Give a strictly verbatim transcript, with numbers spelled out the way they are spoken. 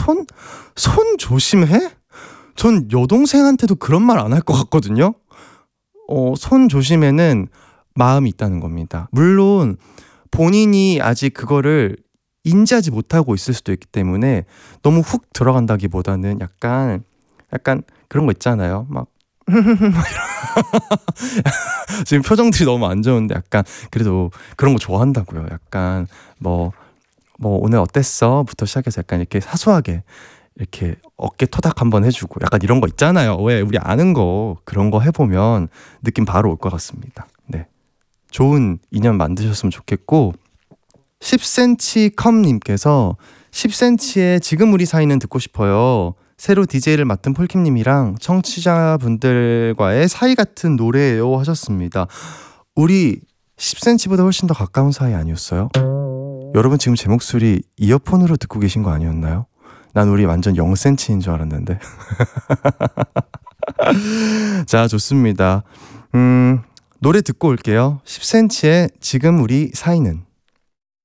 손, 손 조심해? 전 여동생한테도 그런 말 안 할 것 같거든요. 어, 손 조심해는 마음이 있다는 겁니다. 물론 본인이 아직 그거를 인지하지 못하고 있을 수도 있기 때문에 너무 훅 들어간다기보다는 약간 약간 그런 거 있잖아요. 막 지금 표정들이 너무 안 좋은데 약간 그래도 그런 거 좋아한다고요. 약간 뭐 뭐 오늘 어땠어? 부터 시작해서 약간 이렇게 사소하게 이렇게 어깨 토닥 한번 해주고 약간 이런 거 있잖아요. 왜 우리 아는 거 그런 거 해보면 느낌 바로 올 것 같습니다. 네, 좋은 인연 만드셨으면 좋겠고 십 센티미터 컴님께서 십 센티미터의 지금 우리 사이는 듣고 싶어요. 새로 디제이를 맡은 폴킴님이랑 청취자분들과의 사이 같은 노래예요 하셨습니다. 우리 십 센티미터보다 훨씬 더 가까운 사이 아니었어요? 여러분 지금 제 목소리 이어폰으로 듣고 계신 거 아니었나요? 난 우리 완전 영 센티미터인 줄 알았는데. 자, 좋습니다. 음, 노래 듣고 올게요. 십 센티미터의 지금 우리 사이는.